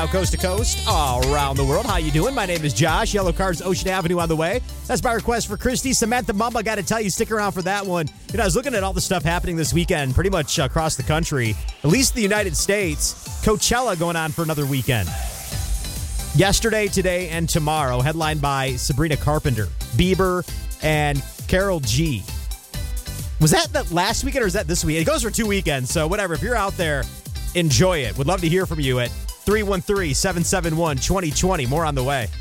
Coast to coast, all around the world. How you doing? My name is Josh. Yellow Card's Ocean Avenue on the way. That's my request for Christy. Samantha Mumba, got to tell you, stick around for that one. I was looking at all the stuff happening this weekend, pretty much across the country, at least the United States. Coachella going on for another weekend. Yesterday, today, and tomorrow, headlined by Sabrina Carpenter, Bieber, and Karol G. Was that last weekend or is that this week? It goes for 2 weekends, so whatever. If you're out there, enjoy it. Would love to hear from you at 313-771-2020. More on the way.